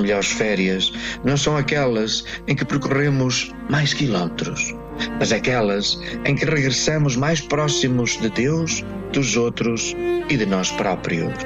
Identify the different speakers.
Speaker 1: melhores férias não são aquelas em que percorremos mais quilómetros, mas aquelas em que regressamos mais próximos de Deus, dos outros e de nós próprios.